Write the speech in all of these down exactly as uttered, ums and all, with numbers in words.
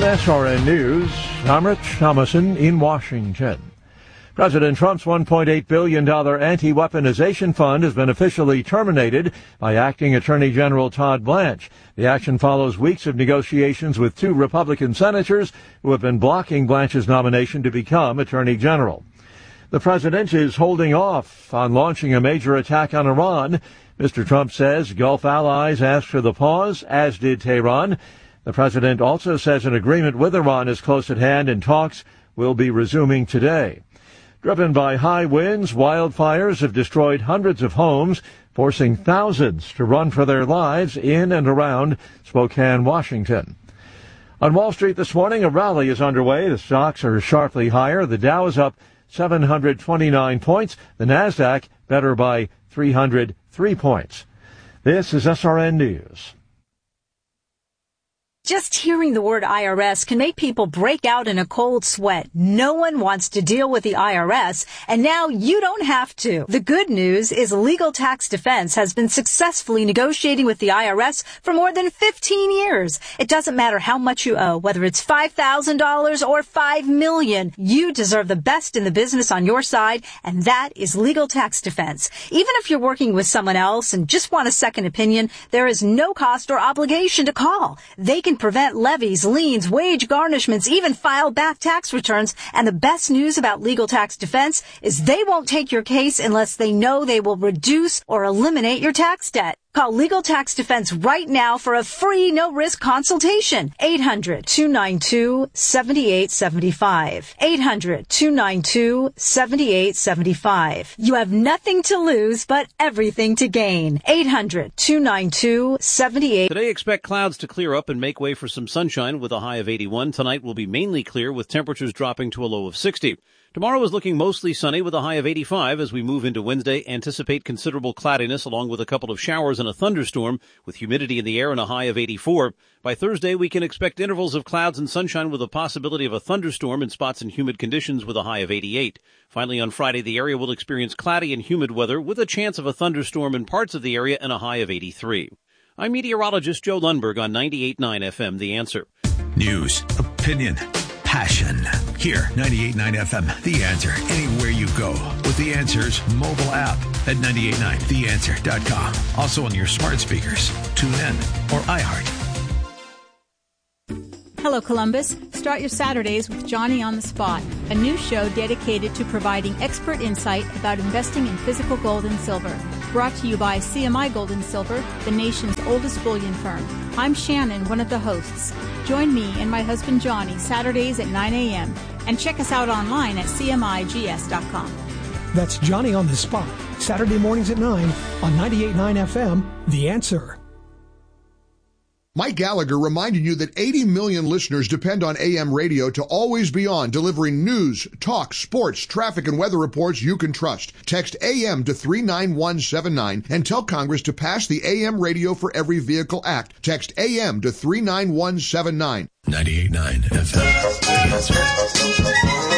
With S R N News, I'm Rich Thomason in Washington. President Trump's one point eight billion dollars anti-weaponization fund has been officially terminated by Acting Attorney General Todd Blanche. The action follows weeks of negotiations with two Republican senators who have been blocking Blanche's nomination to become Attorney General. The president is holding off on launching a major attack on Iran. Mister Trump says Gulf allies asked for the pause, as did Tehran. The president also says an agreement with Iran is close at hand and talks will be resuming today. Driven by high winds, wildfires have destroyed hundreds of homes, forcing thousands to run for their lives in and around Spokane, Washington. On Wall Street this morning, a rally is underway. The stocks are sharply higher. The Dow is up seven hundred twenty-nine points. The Nasdaq better by three hundred three points. This is S R N News. Just hearing the word I R S can make people break out in a cold sweat. No one wants to deal with the I R S, and now you don't have to. The good news is Legal Tax Defense has been successfully negotiating with the I R S for more than fifteen years. It doesn't matter how much you owe, whether it's five thousand dollars or five million dollars. You deserve the best in the business on your side, and that is Legal Tax Defense. Even if you're working with someone else and just want a second opinion, there is no cost or obligation to call. They can prevent levies, liens, wage garnishments, even file back tax returns. And the best news about Legal Tax Defense is they won't take your case unless they know they will reduce or eliminate your tax debt. Call Legal Tax Defense right now for a free, no-risk consultation. eight hundred, two nine two, seven eight seven five. eight hundred, two nine two, seven eight seven five. You have nothing to lose, but everything to gain. eight hundred, two nine two, seven eight. Today, expect clouds to clear up and make way for some sunshine with a high of eighty-one. Tonight will be mainly clear with temperatures dropping to a low of sixty. Tomorrow is looking mostly sunny with a high of eighty-five. As we move into Wednesday, anticipate considerable cloudiness along with a couple of showers and a thunderstorm with humidity in the air and a high of eighty-four. By Thursday, we can expect intervals of clouds and sunshine with a possibility of a thunderstorm in spots and humid conditions with a high of eighty-eight. Finally, on Friday, the area will experience cloudy and humid weather with a chance of a thunderstorm in parts of the area and a high of eighty-three. I'm meteorologist Joe Lundberg on ninety-eight point nine F M, The Answer. News, opinion, passion. Here, ninety-eight point nine F M, The Answer. Anywhere you go with The Answer's mobile app at ninety-eight point nine the answer dot com. Also on your smart speakers, tune in, or iHeart. Hello, Columbus. Start your Saturdays with Johnny on the Spot, a new show dedicated to providing expert insight about investing in physical gold and silver. Brought to you by C M I Gold and Silver, the nation's oldest bullion firm. I'm Shannon, one of the hosts. Join me and my husband Johnny Saturdays at nine a.m. and check us out online at C M I G S dot com. That's Johnny on the Spot, Saturday mornings at nine on ninety-eight point nine F M, The Answer. Mike Gallagher reminding you that eighty million listeners depend on A M radio to always be on, delivering news, talk, sports, traffic, and weather reports you can trust. Text A M to three nine one seven nine and tell Congress to pass the A M Radio for Every Vehicle Act. Text A M to three nine one seven nine. ninety-eight point nine F M, The Answer.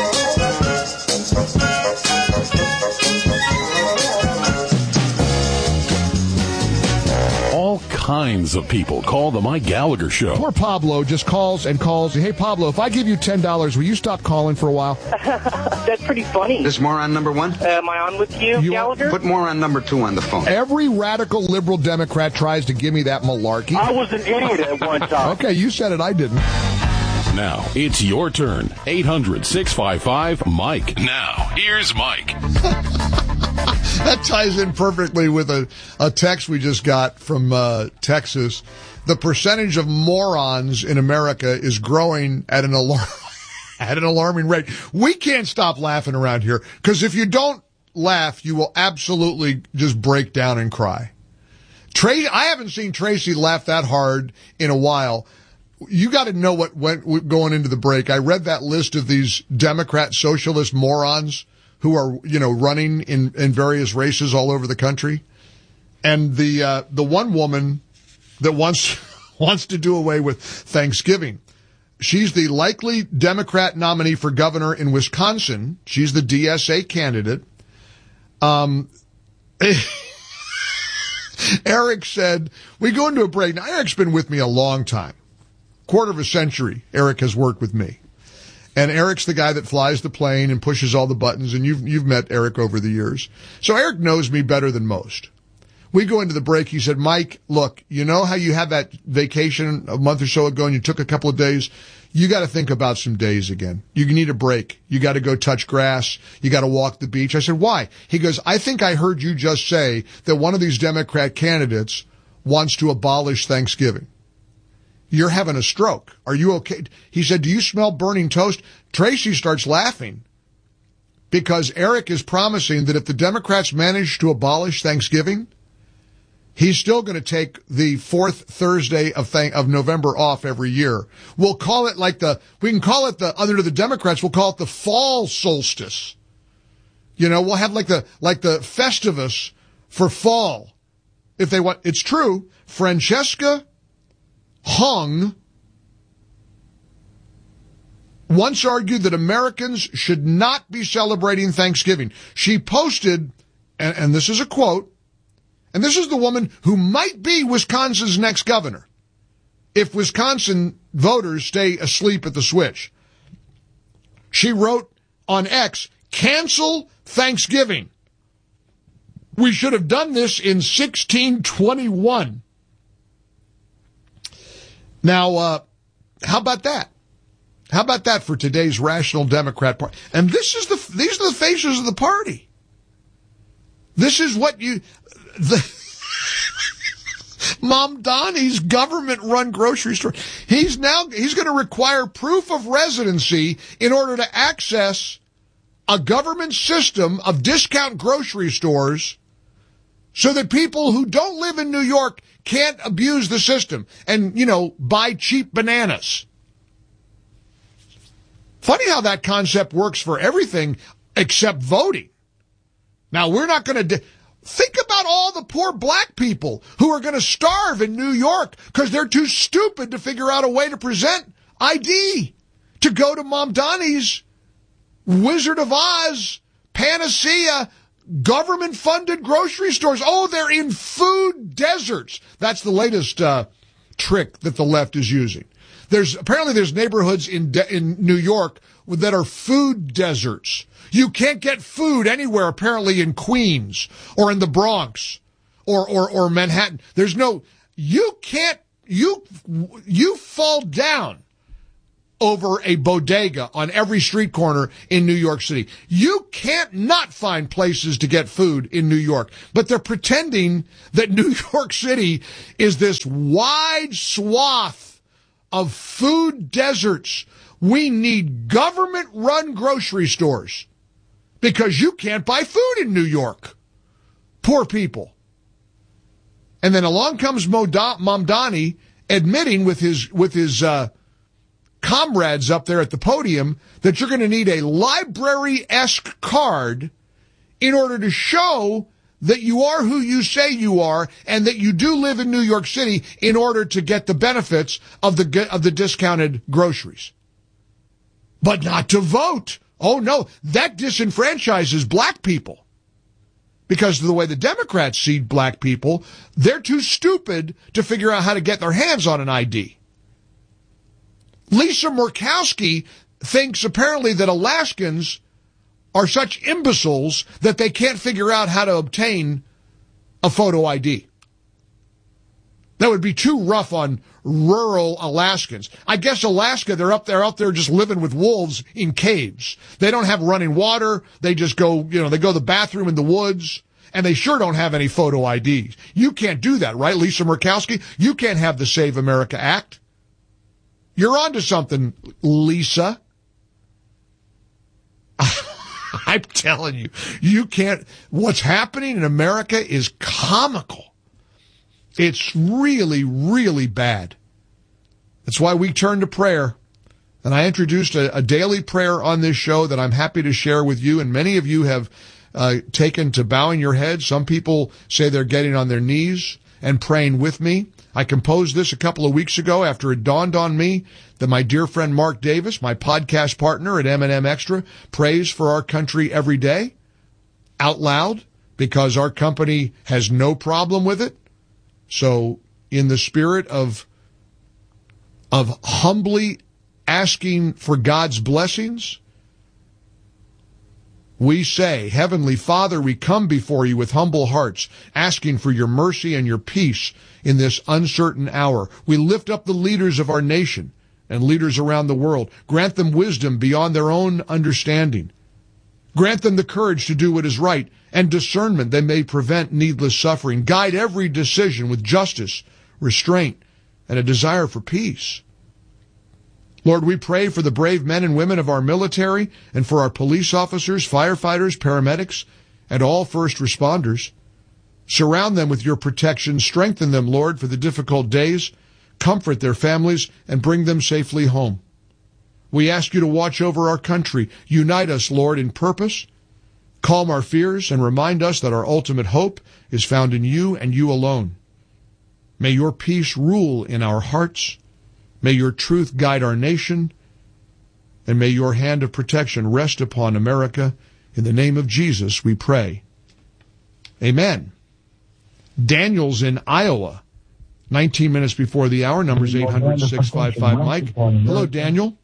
All kinds of people call the Mike Gallagher Show. Poor Pablo just calls and calls. Hey, Pablo, if I give you ten dollars, will you stop calling for a while? That's pretty funny. This moron number one? Uh, am I on with you, you Gallagher? Put moron number two on the phone. Every radical liberal Democrat tries to give me that malarkey. I was an idiot at one time. Okay, you said it, I didn't. Now, it's your turn. eight hundred, six five five, Mike. Now, here's Mike. That ties in perfectly with a, a text we just got from uh, Texas. The percentage of morons in America is growing at an alarm at an alarming rate. We can't stop laughing around here, because if you don't laugh, you will absolutely just break down and cry. Tracy, I haven't seen Tracy laugh that hard in a while. You got to know what went going into the break. I read that list of these Democrat socialist morons who are, you know, running in, in various races all over the country. And the, uh, the one woman that wants, wants to do away with Thanksgiving. She's the likely Democrat nominee for governor in Wisconsin. She's the D S A candidate. Um, Eric said, we go into a break. Now, Eric's been with me a long time. quarter of a century, Eric has worked with me. And Eric's the guy that flies the plane and pushes all the buttons, and you've, you've met Eric over the years. So Eric knows me better than most. We go into the break. He said, Mike, look, you know how you had that vacation a month or so ago and you took a couple of days? You got to think about some days again. You need a break. You got to go touch grass. You got to walk the beach. I said, why? He goes, I think I heard you just say that one of these Democrat candidates wants to abolish Thanksgiving. You're having a stroke. Are you okay? He said, do you smell burning toast? Tracy starts laughing because Eric is promising that if the Democrats manage to abolish Thanksgiving, he's still going to take the fourth Thursday of th- of November off every year. We'll call it like the, we can call it the, under the Democrats, we'll call it the fall solstice. You know, we'll have like the, like the Festivus for fall. If they want, it's true. Francesca Hung once argued that Americans should not be celebrating Thanksgiving. She posted, and, and this is a quote, and this is the woman who might be Wisconsin's next governor if Wisconsin voters stay asleep at the switch. She wrote on X, cancel Thanksgiving. We should have done this in sixteen twenty-one. Now, uh, how about that? How about that for today's Rational Democrat Party? And this is the, these are the faces of the party. This is what you, the, Mom Donnie's government-run grocery store. He's now, he's going to require proof of residency in order to access a government system of discount grocery stores so that people who don't live in New York can't abuse the system and, you know, buy cheap bananas. Funny how that concept works for everything except voting. Now, we're not going to... De- Think about all the poor black people who are going to starve in New York because they're too stupid to figure out a way to present I D, to go to Mom Donnie's Wizard of Oz, Panacea, government-funded grocery stores. Oh, they're in food deserts. That's the latest uh, trick that the left is using. There's apparently there's neighborhoods in de- in New York that are food deserts. You can't get food anywhere, apparently, in Queens or in the Bronx or, or, or Manhattan. There's no, you can't, you, you fall down over a bodega on every street corner in New York City. You can't not find places to get food in New York. But they're pretending that New York City is this wide swath of food deserts. We need government-run grocery stores. Because you can't buy food in New York. Poor people. And then along comes Mamdani admitting with his with his uh, comrades up there at the podium that you're going to need a library-esque card in order to show that you are who you say you are and that you do live in New York City in order to get the benefits of the of the discounted groceries. But not to vote. Oh, no, that disenfranchises black people. Because of the way the Democrats see black people, they're too stupid to figure out how to get their hands on an I D. Lisa Murkowski thinks apparently that Alaskans are such imbeciles that they can't figure out how to obtain a photo I D. That would be too rough on rural Alaskans. I guess Alaska, they're up there, out there just living with wolves in caves. They don't have running water. They just go, you know, they go to the bathroom in the woods, and they sure don't have any photo I Ds. You can't do that, right, Lisa Murkowski? You can't have the Save America Act. You're onto something, Lisa. I'm telling you, you can't. What's happening in America is comical. It's really, really bad. That's why we turn to prayer. And I introduced a, a daily prayer on this show that I'm happy to share with you. And many of you have uh, taken to bowing your head. Some people say they're getting on their knees and praying with me. I composed this a couple of weeks ago after it dawned on me that my dear friend Mark Davis, my podcast partner at M and M Extra, prays for our country every day out loud because our company has no problem with it. So in the spirit of of humbly asking for God's blessings, we say, Heavenly Father, we come before you with humble hearts, asking for your mercy and your peace in this uncertain hour. We lift up the leaders of our nation and leaders around the world. Grant them wisdom beyond their own understanding. Grant them the courage to do what is right and discernment that may prevent needless suffering. Guide every decision with justice, restraint, and a desire for peace. Lord, we pray for the brave men and women of our military and for our police officers, firefighters, paramedics, and all first responders. Surround them with your protection. Strengthen them, Lord, for the difficult days. Comfort their families and bring them safely home. We ask you to watch over our country. Unite us, Lord, in purpose. Calm our fears and remind us that our ultimate hope is found in you and you alone. May your peace rule in our hearts. May your truth guide our nation. And may your hand of protection rest upon America. In the name of Jesus, we pray. Amen. Daniel's in Iowa. nineteen minutes before the hour. Number's eight hundred, six five five, Mike. Hello, Daniel.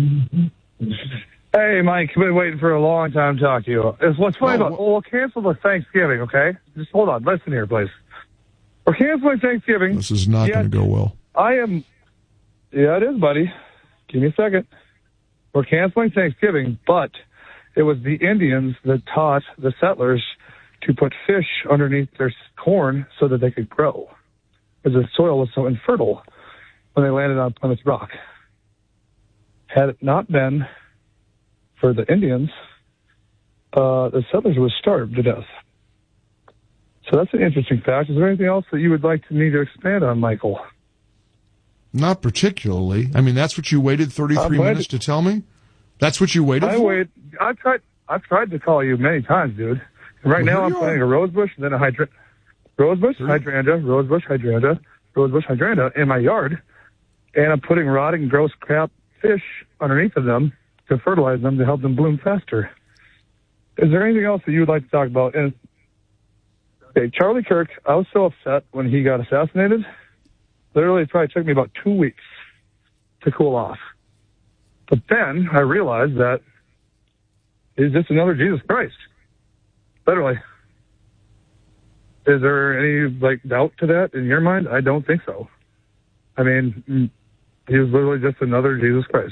Hey, Mike. Been waiting for a long time to talk to you. It's what's funny about, oh, we'll cancel the Thanksgiving, okay? Just hold on. Listen here, please. We're canceling Thanksgiving. This is not going to go well. I am... Yeah, it is, buddy. Give me a second. We're canceling Thanksgiving, but it was the Indians that taught the settlers to put fish underneath their corn so that they could grow, because the soil was so infertile when they landed on Plymouth Rock. Had it not been for the Indians, uh, the settlers would starve to death. So that's an interesting fact. Is there anything else that you would like to me to expand on, Michael? Not particularly. I mean, that's what you waited thirty-three minutes to tell me? That's what you waited I for? wait. I've tried, I've tried to call you many times, dude. And right well, now I'm planting a rosebush and then a hydrangea. Rosebush, hydrangea, rosebush, hydrangea, rosebush, hydrangea in my yard. And I'm putting rotting, gross crap fish underneath of them to fertilize them to help them bloom faster. Is there anything else that you would like to talk about? And, okay, Charlie Kirk, I was so upset when he got assassinated. Literally, it probably took me about two weeks to cool off. But then I realized that he's just another Jesus Christ. Literally. Is there any, like, doubt to that in your mind? I don't think so. I mean, he was literally just another Jesus Christ.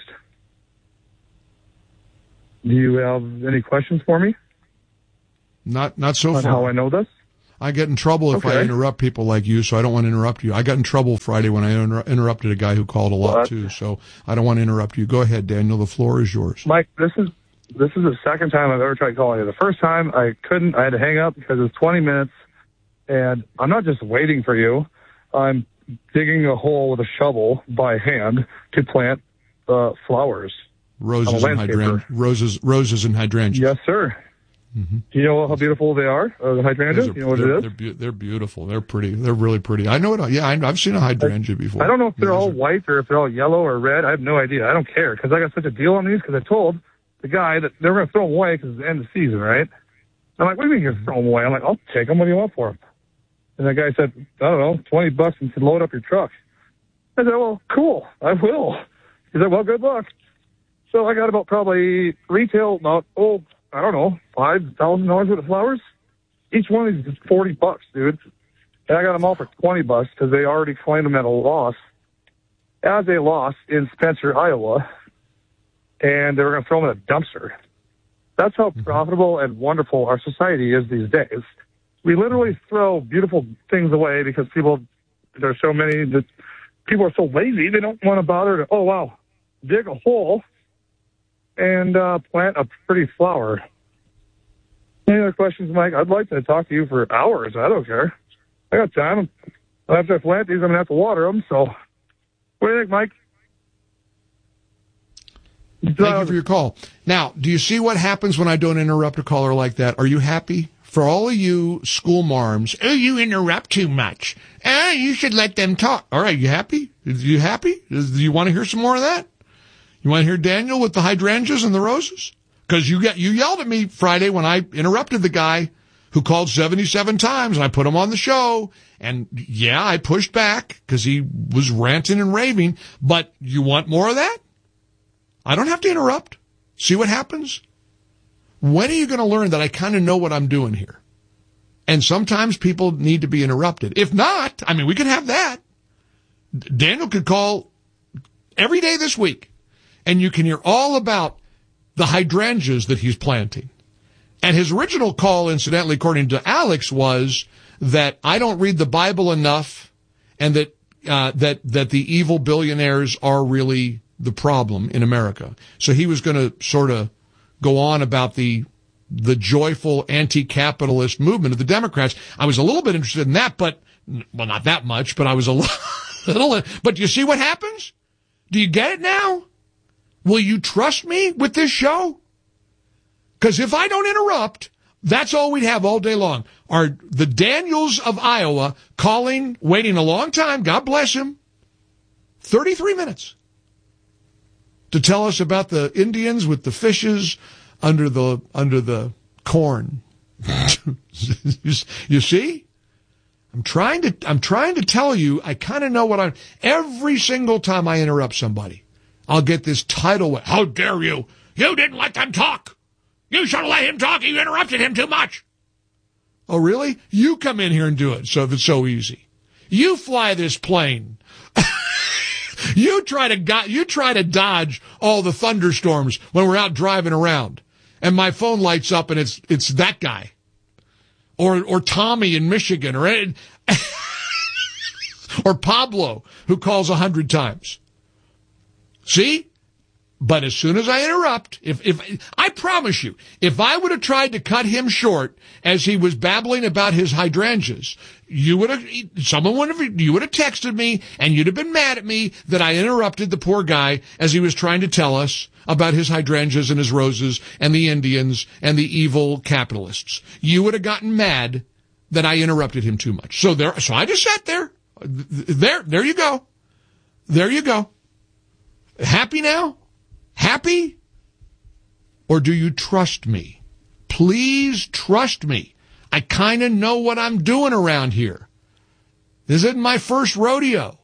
Do you have any questions for me? Not not so on far. How I know this? I get in trouble if okay. I interrupt people like you, so I don't want to interrupt you. I got in trouble Friday when I inter- interrupted a guy who called a lot, well, too, so I don't want to interrupt you. Go ahead, Daniel. The floor is yours. Mike, this is this is the second time I've ever tried calling you. The first time I couldn't. I had to hang up because it was twenty minutes, and I'm not just waiting for you. I'm digging a hole with a shovel by hand to plant uh, flowers. Roses and hydrangeas. Roses, roses and hydrangeas. Yes, sir. Mm-hmm. Do you know how beautiful they are? Uh, the hydrangeas? You know what it is? They're, be- they're beautiful. They're pretty. They're really pretty. I know it. Yeah, I, I've seen a hydrangea before. I don't know if they're yeah, all white or if they're all yellow or red. I have no idea. I don't care because I got such a deal on these because I told the guy that they were going to throw them away because it's the end of the season, right? I'm like, what do you mean you're going to throw them away? I'm like, I'll take them. What do you want for them? And that guy said, I don't know, twenty bucks and said, load up your truck. I said, well, cool. I will. He said, well, good luck. So I got about probably retail, about, oh, I don't know, five thousand dollars worth of flowers. Each one of these is forty bucks, dude. And I got them all for twenty bucks because they already claimed them at a loss, as a loss in Spencer, Iowa, and they were going to throw them in a dumpster. That's how profitable and wonderful our society is these days. We literally throw beautiful things away because people, there's so many that people are so lazy they don't want to bother to, oh wow, dig a hole and uh, plant a pretty flower. Any other questions, Mike? I'd like to talk to you for hours. I don't care. I got time. After I plant these, I'm going to have to water them. So, what do you think, Mike? Thank uh, you for your call. Now, do you see what happens when I don't interrupt a caller like that? Are you happy? For all of you school marms, oh, you interrupt too much. Ah, you should let them talk. All right, you happy? You happy? Do you want to hear some more of that? You want to hear Daniel with the hydrangeas and the roses? Because you get you yelled at me Friday when I interrupted the guy who called seventy-seven times, and I put him on the show. And yeah, I pushed back because he was ranting and raving. But you want more of that? I don't have to interrupt. See what happens? When are you going to learn that I kind of know what I'm doing here? And sometimes people need to be interrupted. If not, I mean, we could have that. Daniel could call every day this week, and you can hear all about the hydrangeas that he's planting. And his original call, incidentally, according to Alex, was that I don't read the Bible enough, and that uh, that that the evil billionaires are really the problem in America. So he was going to sort of go on about the the joyful anti-capitalist movement of the Democrats. I was a little bit interested in that, but well, not that much. But I was a little. But you see what happens? Do you get it now? Will you trust me with this show? Because if I don't interrupt, that's all we'd have all day long. Are the Daniels of Iowa calling, waiting a long time, God bless him, thirty-three minutes to tell us about the Indians with the fishes under the under the corn. You see? I'm trying to I'm trying to tell you, I kind of know what I'm. Every single time I interrupt somebody, I'll get this tidal. How dare you? You didn't let them talk. You should have let him talk. You interrupted him too much. Oh, really? You come in here and do it. So if it's so easy, you fly this plane. you try to go, you try to dodge all the thunderstorms when we're out driving around, and my phone lights up and it's it's that guy, or or Tommy in Michigan, or or Pablo who calls a hundred times. See? But as soon as I interrupt, if, if, I promise you, if I would have tried to cut him short as he was babbling about his hydrangeas, you would have, someone would have, you would have texted me and you'd have been mad at me that I interrupted the poor guy as he was trying to tell us about his hydrangeas and his roses and the Indians and the evil capitalists. You would have gotten mad that I interrupted him too much. So there, so I just sat there. There, there you go. There you go. Happy now? Happy? Or do you trust me? Please trust me. I kind of know what I'm doing around here. This isn't my first rodeo.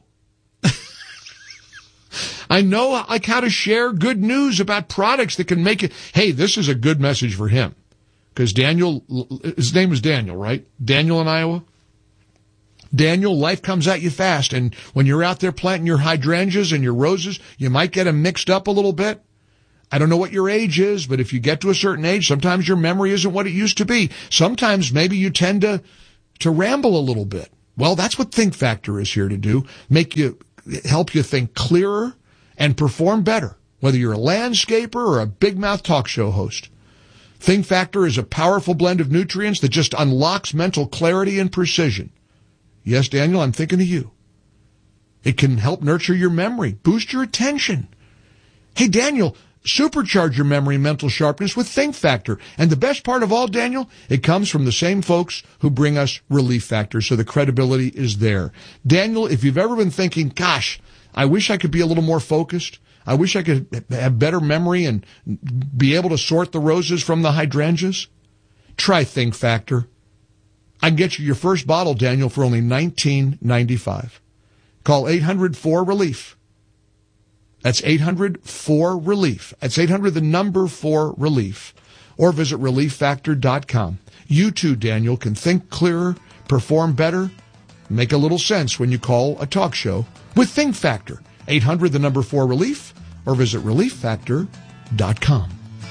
I know like how to share good news about products that can make it. Hey, this is a good message for him. Because Daniel, his name is Daniel, right? Daniel in Iowa? Daniel, life comes at you fast, and when you're out there planting your hydrangeas and your roses, you might get them mixed up a little bit. I don't know what your age is, but if you get to a certain age, sometimes your memory isn't what it used to be. Sometimes maybe you tend to, to ramble a little bit. Well, that's what Think Factor is here to do. Make you, help you think clearer and perform better, whether you're a landscaper or a big mouth talk show host. Think Factor is a powerful blend of nutrients that just unlocks mental clarity and precision. Yes, Daniel, I'm thinking of you. It can help nurture your memory, boost your attention. Hey, Daniel, supercharge your memory and mental sharpness with Think Factor. And the best part of all, Daniel, it comes from the same folks who bring us Relief Factor, so the credibility is there. Daniel, if you've ever been thinking, gosh, I wish I could be a little more focused, I wish I could have better memory and be able to sort the roses from the hydrangeas, try Think Factor. I can get you your first bottle, Daniel, for only nineteen ninety-five. Call eight hundred four relief. That's eight hundred four relief. That's eight hundred, the number four relief. Or visit relief factor dot com. You too, Daniel, can think clearer, perform better, make a little sense when you call a talk show with Think Factor. eight hundred, the number four relief, or visit relief factor dot com.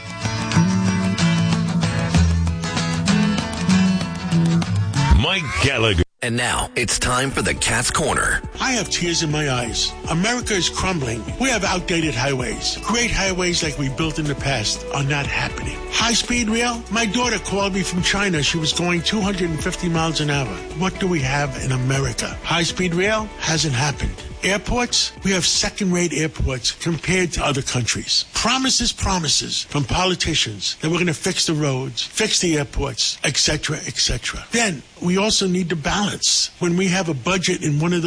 Mike Gallagher. And now, it's time for the Cat's Corner. I have tears in my eyes. America is crumbling. We have outdated highways. Great highways like we built in the past are not happening. High-speed rail? My daughter called me from China. She was going two hundred fifty miles an hour. What do we have in America? High-speed rail hasn't happened. Airports? We have second-rate airports compared to other countries. Promises, promises from politicians that we're going to fix the roads, fix the airports, et cetera, et cetera. Then we also need to balance. When we have a budget in one of those blue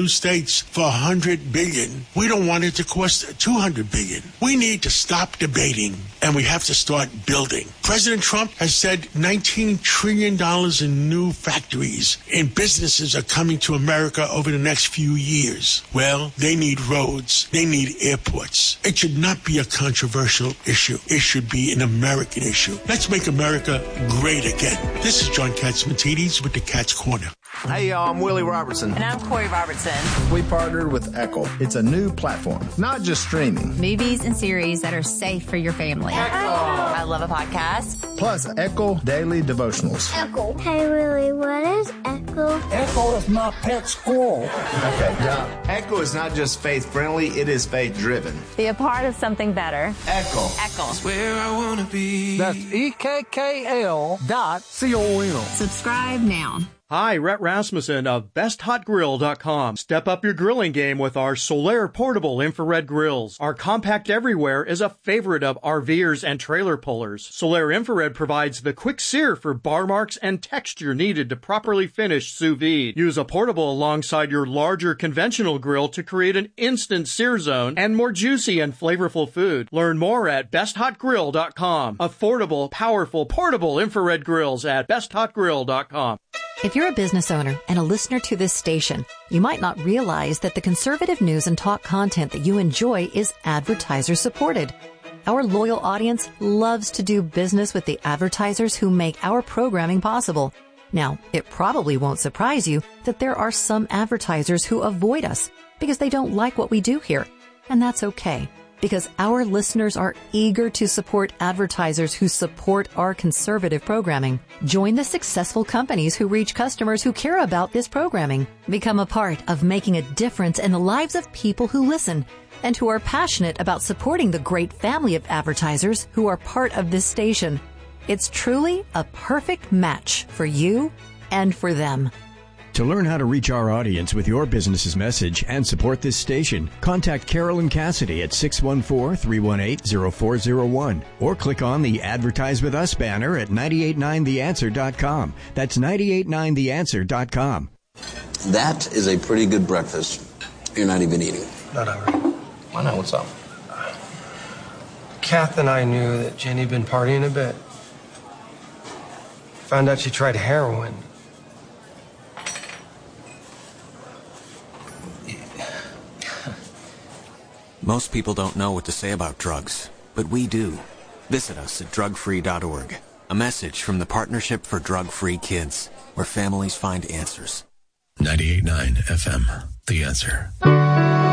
states for one hundred billion dollars. We don't want it to cost two hundred billion dollars. We need to stop debating, and we have to start building. President Trump has said nineteen trillion dollars in new factories and businesses are coming to America over the next few years. Well, they need roads. They need airports. It should not be a controversial issue. It should be an American issue. Let's make America great again. This is John Catsimatidis with the Cat's Corner. Hey, y'all, I'm Willie Robertson. And I'm Corey Robertson. We partnered with Echo. It's a new platform, not just streaming. Movies and series that are safe for your family. Echo. I love a podcast. Plus, Echo Daily Devotionals. Echo. Hey, Willie, what is Echo? Echo is my pet squirrel. Okay, yeah. Echo is not just faith-friendly, it is faith-driven. Be a part of something better. Echo. Echo. That's where I want to be. That's E K K L dot C O M. Subscribe now. Hi, Rhett Rasmussen of best hot grill dot com. Step up your grilling game with our Solaire portable infrared grills. Our compact everywhere is a favorite of RVers and trailer pullers. Solaire infrared provides the quick sear for bar marks and texture needed to properly finish sous vide. Use a portable alongside your larger conventional grill to create an instant sear zone and more juicy and flavorful food. Learn more at best hot grill dot com. Affordable, powerful, portable infrared grills at best hot grill dot com. If you're a business owner and a listener to this station, you might not realize that the conservative news and talk content that you enjoy is advertiser supported. Our loyal audience loves to do business with the advertisers who make our programming possible. Now, it probably won't surprise you that there are some advertisers who avoid us because they don't like what we do here. And that's okay, because our listeners are eager to support advertisers who support our conservative programming. Join the successful companies who reach customers who care about this programming. Become a part of making a difference in the lives of people who listen and who are passionate about supporting the great family of advertisers who are part of this station. It's truly a perfect match for you and for them. To learn how to reach our audience with your business's message and support this station, contact Carolyn Cassidy at six one four, three one eight, zero four zero one or click on the Advertise With Us banner at nine eight nine the answer dot com. That's nine eight nine the answer dot com. That is a pretty good breakfast. You're not even eating. Not already. Why not? What's up? Kath and I knew that Jenny had been partying a bit. Found out she tried heroin. Most people don't know what to say about drugs, but we do. Visit us at drug free dot org. A message from the Partnership for Drug-Free Kids, where families find answers. ninety-eight point nine F M, The Answer.